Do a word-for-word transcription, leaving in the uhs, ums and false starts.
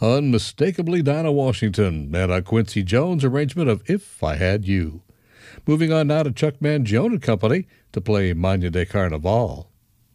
Unmistakably Dinah Washington and a Quincy Jones arrangement of If I Had You. Moving on now to Chuck Mangione and Company to play Magna de Carnaval.